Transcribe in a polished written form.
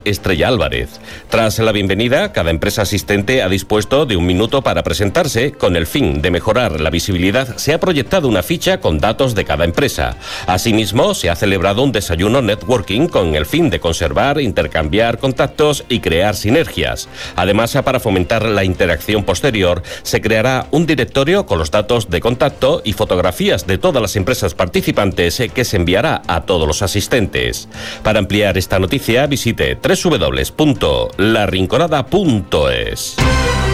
Estrella Álvarez. Tras la bienvenida, cada empresa asistente ha dispuesto de 1 minuto para presentarse. Con el fin de mejorar la visibilidad, se ha proyectado una ficha con datos de cada empresa. Asimismo, se ha celebrado un desayuno networking con el fin de conservar, intercambiar contactos y crear sinergias. Además, para fomentar la interacción posterior, se creará un directorio con los datos de contacto y fotografías de todas las empresas participantes que se enviará a todos los asistentes. Para ampliar esta noticia, visite www.larinconada.es.